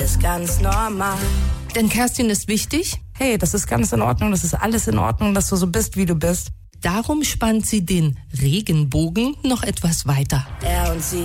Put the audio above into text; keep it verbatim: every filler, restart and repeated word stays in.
ist ganz normal. Denn Kerstin ist wichtig. Hey, das ist ganz in Ordnung, das ist alles in Ordnung, dass du so bist, wie du bist. Darum spannt sie den Regenbogen noch etwas weiter. Er und sie